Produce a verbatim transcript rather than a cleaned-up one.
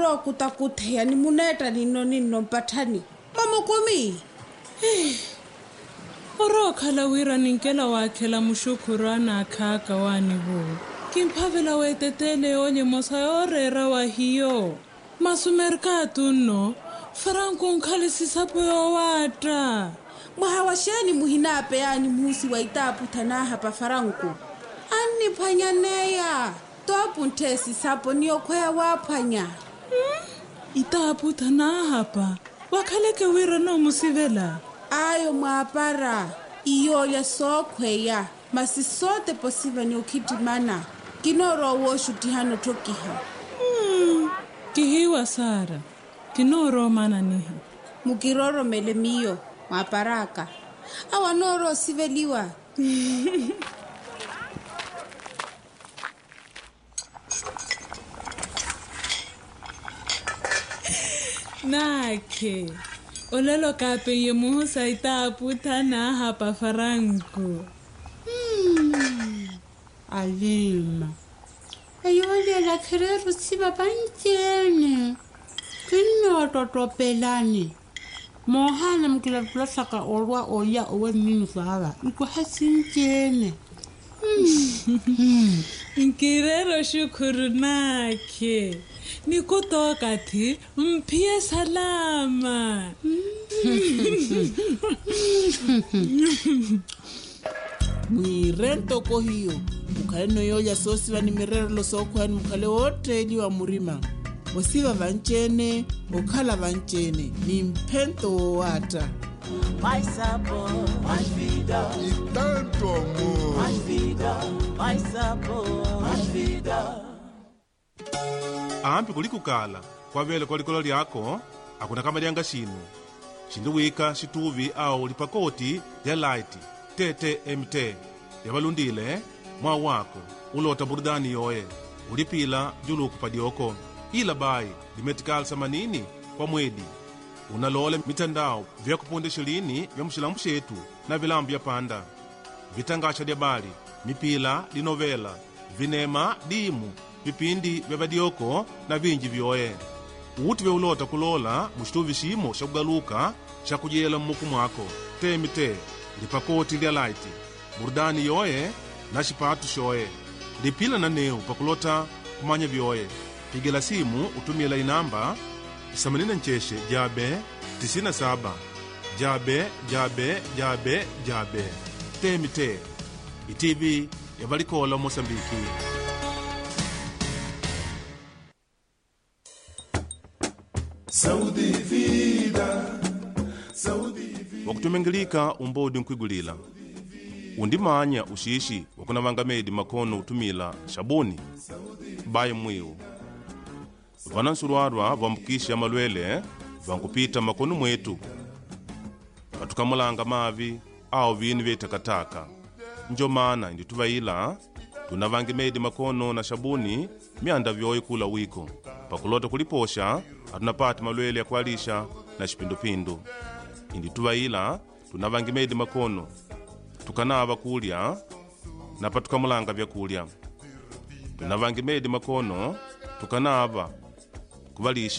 lo kutakuthe yani muneta nino nino mpathani mama komi oro khala wira ninkela wakhela mushukurana akhaka wani bo kimphavela wetetele onye mosayore wa hiyo masumerka tunno Franco nkhale sisapo yo wata mwahawashani muhinape yani musi waitapu tanaha pa Franco ani phanyaneya topu ntesi sapo niyo khoya waphanya hmm? Itapu tanaha pa wakhaleke wira no musivela ayo mwapara iyo ya sokhweya masisote posiva ni ukitimana kinoro woshu tihano tokiha hmm. Kihiwa Sara kinoro mana niha mukiroro mele miyo mwaparaka awanoro siveliwa Nake olelo kape ye muhusa itapu tanaha pa Franco hmm. Alima ayole la kherero siba banjene kinno totopelani mohana mkila plasaka orwa oya owe nini sawa iko hasinjene hmm. Nkirero shukuru nake nikutoka thi mpie salama mwirento ko hiyo mukhale noyoya sosiva ni mirero losokhwani mukhale wotteli wa murima osiva vanchene okhala vanchene ni mphento wowata mais sabor, mais vida e tanto amor, mais vida, mais sabor, mais vida. Ampi kulikukala kwavele kwa likolo lyako akuna kama lyanga shinu shindiwika shituvi au lipakoti lya light tete mt yavalundile mwa wako ulota burudani yoye ulipila juluku padioko ila bai limetikala samanini kwa mwedi unalole mitandao vya kupunde shilini vya mshilambu shetu na vilambu vya panda vitangasha lya bali mipila linovela vinema dimu vipindi vya vadioko na vinji vyoye uti vya ulota kulola mushituvi shimo sha kugaluka sha kujela mmuku mwako temite lipakoti lya laiti burudani yoye na shipatu shoye lipila na neu pakulota kumanya vyoye pigela simu utumila inamba themanini ncheshe jabe tisini na saba jabe jabe jabe jabe temite itivi ya valikola Mosambiki. saúde e vida, saúde e vida. Wakutumengilika umbodi nkwigulila undimanya ushishi wakuna vangamedi makono utumila shabuni baye mwiu vanansurwarwa vambukisha malwele vankupita makono mwetu vatukamulanga mavi au vini vye takataka njo mana indi tuvaila tunavangemedi makono na shabuni mianda vyoyi kula wiko pakulota kuliposha atunapati malwele ya kualisha na shipindupindu indi tuvaila tunavangemedi makono tukanava kulya na patukamulanga vyakulya tunavangemedi makono tukanava kuvalisha